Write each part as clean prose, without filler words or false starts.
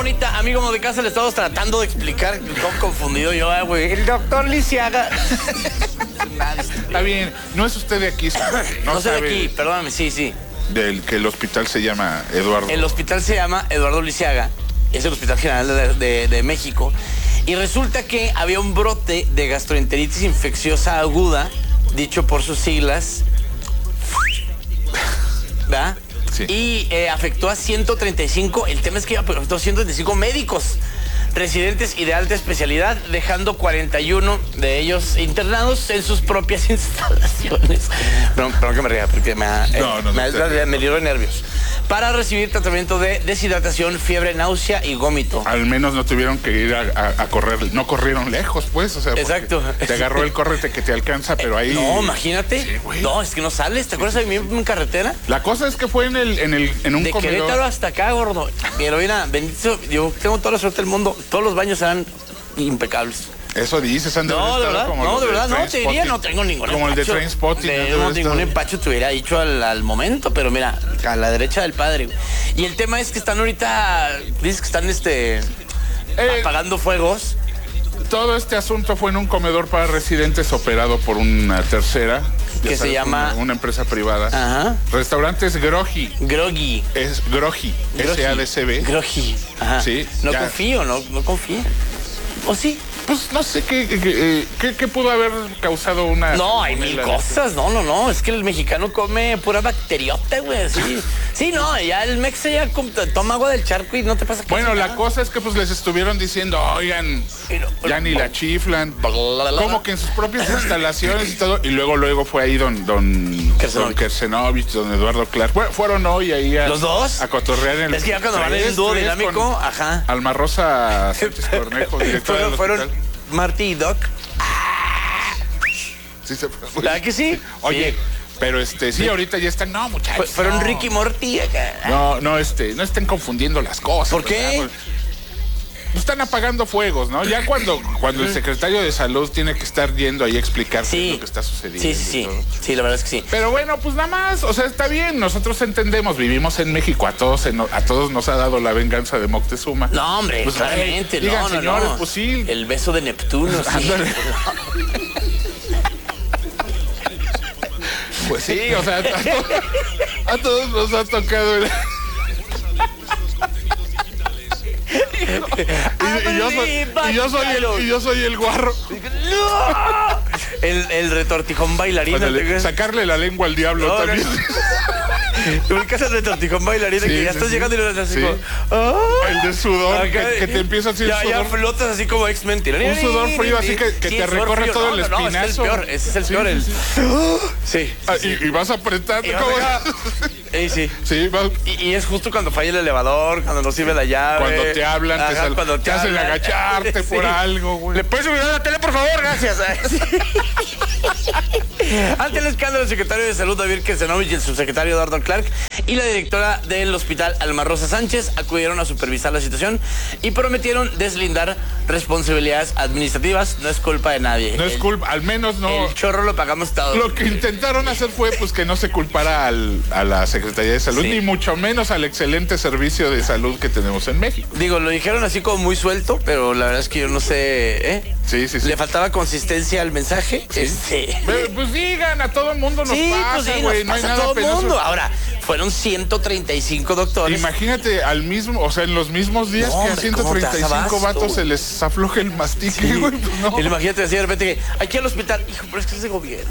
ahorita, amigo de casa, le estamos tratando de explicar cómo confundido yo, güey. El doctor Lisiaga. Está bien, no es usted de aquí. No soy de aquí, perdóname, sí. Del que el hospital se llama Eduardo. El hospital se llama Eduardo Lisiaga, es el Hospital General de México. Y resulta que había un brote de gastroenteritis infecciosa aguda, dicho por sus siglas, ¿verdad? Sí. Y afectó a 135, el tema es que afectó a 135 médicos residentes y de alta especialidad, dejando 41 de ellos internados en sus propias instalaciones. Perdón que me ría, porque me dio de nervios. Para recibir tratamiento de deshidratación, fiebre, náusea y gómito. Al menos no tuvieron que ir a correr, no corrieron lejos, pues, o sea. Exacto. Te agarró el córrete que te alcanza, pero ahí. No, imagínate. Sí, no, es que no sales. ¿Te acuerdas de mí en carretera? La cosa es que fue en un de comedor. Querétaro hasta acá, gordo. Pero mira, bendito, yo tengo toda la suerte del mundo. Todos los baños eran impecables. Eso dices, Andrés. No, de verdad, no, te diría, no tengo ningún como empacho. el de Trainspotting. No, ningún empacho te hubiera dicho al momento, pero mira, a la derecha del padre. Güey. Y el tema es que están ahorita, dices que están apagando fuegos. Todo este asunto fue en un comedor para residentes operado por una tercera. Que se llama... Una empresa privada. Ajá. Restaurantes Groggy. Groggy. Es Groggy. S-A-D-C-B. Groggy. Ajá. Sí. No confío. ¿O sí? Pues no sé qué pudo haber causado una... No, hay mil cosas. No. Es que el mexicano come pura bacteriota, güey. Sí, no, ya el mexa ya toma agua del charco y no te pasa. Bueno, la cosa es que pues les estuvieron diciendo, oigan, ya ni la chiflan. Como que en sus propias instalaciones y todo. Y luego fue ahí don Kersenovich, don Eduardo Clark. Fueron hoy ahí ¿Los dos? A cotorrear en Es que ya cuando van en el dúo dinámico, ajá. Alma Rosa Sánchez Cornejo, directora del hospital. Fueron Marty y Doc. Sí, ¿Verdad que sí? Oye, sí. Pero sí, ahorita ya están, no, muchachos. Fueron Ricky y Morty acá. No estén confundiendo las cosas. ¿Por qué? Están apagando fuegos, ¿no? Ya cuando el secretario de Salud tiene que estar yendo ahí a explicar qué es lo que está sucediendo. Sí, la verdad es que sí. Pero bueno, pues nada más, o sea, está bien, nosotros entendemos, vivimos en México, a todos nos ha dado la venganza de Moctezuma. No, hombre, pues, claramente, digan, señores, pues sí. El beso de Neptuno, sí. Pues sí, o sea, a todos nos ha tocado y yo soy el guarro. ¡No! El retortijón bailarín. Sacarle la lengua al diablo también. Tú ubicas el retortijón bailarín que ya estás llegando y lo haces así como... El de sudor, que te empieza así el sudor. Ya flotas así como X-Men. Un sudor frío así que te recorre todo el espinazo. Ese es el peor. Sí. Y vas apretando. Sí. Sí, y es justo cuando falla el elevador, cuando no sirve la llave. Cuando te hablan, te hacen agacharte por algo, güey. ¿Le puedes subir a la tele, por favor? Gracias. Ante el escándalo, el secretario de Salud, David Kersenovich, y el subsecretario Eduardo Clark y la directora del hospital, Alma Rosa Sánchez, acudieron a supervisar la situación y prometieron deslindar responsabilidades administrativas. No es culpa de nadie. No es culpa, al menos no. El chorro lo pagamos todos. Lo que intentaron hacer fue pues que no se culpara a la Secretaría de Salud, ni mucho menos al excelente servicio de salud que tenemos en México. Digo, lo dijeron así como muy suelto, pero la verdad es que yo no sé, Sí. Le faltaba consistencia al mensaje. Pero, pues digan, a todo el mundo nos pasa, güey. No hay nada todo penoso. mundo. Ahora, fueron 135 doctores. Imagínate en los mismos días que a 135 vatos se les afloja el mastique, güey. Pues no. Imagínate así de repente que aquí al hospital, hijo, pero es que es de gobierno.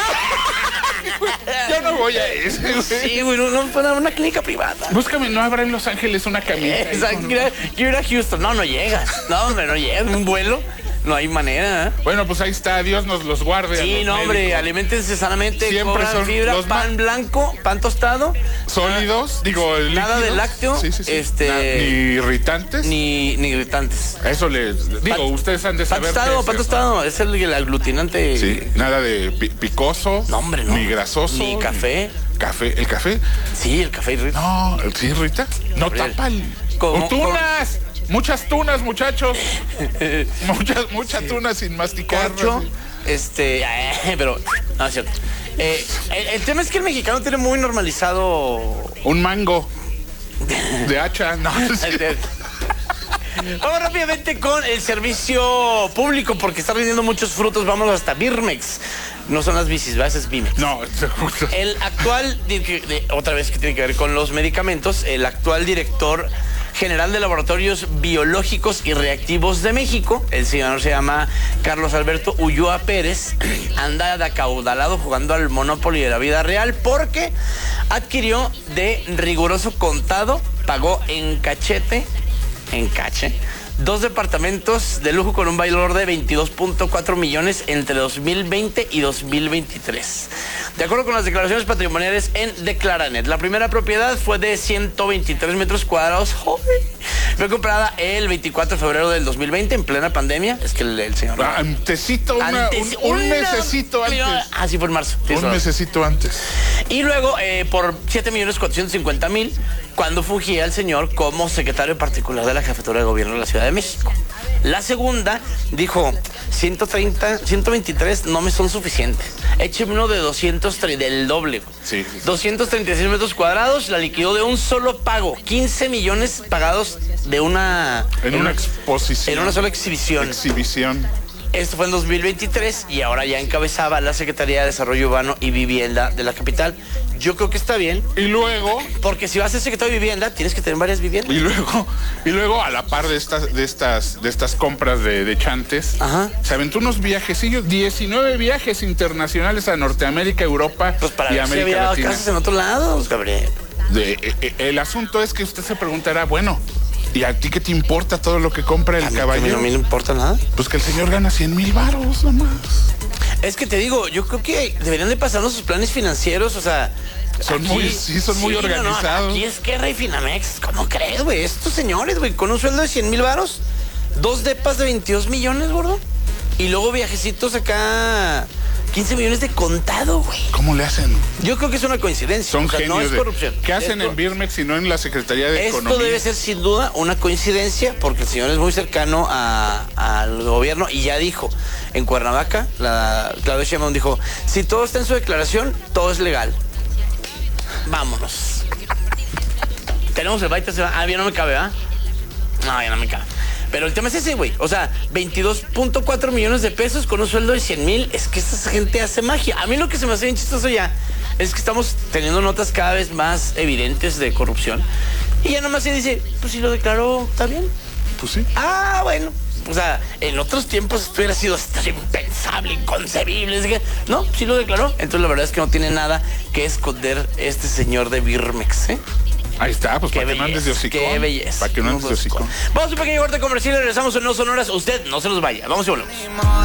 Yo no voy a ese, güey. Sí, güey, una clínica privada. Búscame, no habrá en Los Ángeles una camita. Exacto, quiero ir a Houston. No llegas. No, hombre, no llegas. Un vuelo. No hay manera. Bueno, pues ahí está. Dios nos los guarde. Sí, no, hombre. Aliméntense sanamente. Siempre son fibra, pan blanco, pan tostado. Sólidos. Digo, nada de lácteo. Sí. Ni irritantes. Ni irritantes. Eso ustedes han de saber. Pan tostado. Es el aglutinante. Sí, nada de picoso. No, hombre, no. Ni grasoso. Ni café. ¿El café? Sí, el café irrita. No, ¿sí irrita? No tapa el... ¡Tunas! Muchas tunas, muchachos. Muchas tunas sin masticar. Corcho, pero... No, es cierto. El tema es que el mexicano tiene muy normalizado... Un mango. De hacha, no. Vamos rápidamente con el servicio público, porque está rindiendo muchos frutos. Vamos hasta Birmex. No son las bicis, ¿verdad? Es Birmex. No, el actual, otra vez que tiene que ver con los medicamentos, el actual director general de Laboratorios Biológicos y Reactivos de México, el señor se llama Carlos Alberto Ulloa Pérez, anda de acaudalado jugando al Monopoly de la vida real porque adquirió de riguroso contado, pagó en cache, 2 departamentos de lujo con un valor de 22.4 millones entre 2020 y 2023. De acuerdo con las declaraciones patrimoniales en Declaranet, la primera propiedad fue de 123 metros cuadrados. Fue comprada el 24 de febrero del 2020 en plena pandemia. Es que el señor... un mesecito antes. Ah, sí, fue en marzo. Un mesecito antes. Y luego por 7.450.000 cuando fungía el señor como secretario particular de la Jefatura de Gobierno de la Ciudad de México. La segunda dijo, 123 no me son suficientes. Écheme uno de 230, del doble. Sí. 236 metros cuadrados, la liquidó de un solo pago. 15 millones pagados de una... En una exposición. En una sola exhibición. Esto fue en 2023 y ahora ya encabezaba la Secretaría de Desarrollo Urbano y Vivienda de la capital. Yo creo que está bien. Y luego... Porque si vas a ser secretario de Vivienda, tienes que tener varias viviendas. Y luego a la par de estas compras de chantes, ajá, se aventó unos viajecillos, 19 viajes internacionales a Norteamérica, Europa pues para y ver América si había Latina. casas en otros lados, Gabriel. El asunto es que usted se preguntará, bueno, ¿y a ti qué te importa todo lo que compra el caballero? A mí no me importa nada. Pues que el señor gana 100,000 varos nomás. Es que te digo, yo creo que deberían de pasarnos sus planes financieros, o sea... Son muy organizados. No, aquí es Guerra y Finamex. ¿Cómo crees, güey? Estos señores, güey, con un sueldo de 100,000 varos, 2 depas de 22 millones, gordo. Y luego viajecitos acá... 15 millones de contado, güey. ¿Cómo le hacen? Yo creo que es una coincidencia. Son genios. No es corrupción. ¿Qué hacen en Birmex y no en la Secretaría de Economía? Esto debe ser sin duda una coincidencia porque el señor es muy cercano al gobierno y ya dijo, en Cuernavaca, Claudia Sheinbaum dijo, si todo está en su declaración, todo es legal. Vámonos. Tenemos el baita, bien no me cabe, ¿ah? No, ya no me cabe. Pero el tema es ese, güey. O sea, 22.4 millones de pesos con un sueldo de 100,000. Es que esta gente hace magia. A mí lo que se me hace bien chistoso ya es que estamos teniendo notas cada vez más evidentes de corrupción. Y ya nomás se dice, pues si lo declaró, ¿está bien? Pues sí. Ah, bueno. O sea, en otros tiempos esto hubiera sido hasta impensable, inconcebible. No, sí lo declaró. Entonces la verdad es que no tiene nada que esconder este señor de Birmex, ¿eh? Ahí está, pues para que no andes de hocicón. Qué belleza. Para que no andes de hocicón. Vamos a un pequeño corte comercial y regresamos en No Sonoras. Usted no se nos vaya. Vamos y volvemos.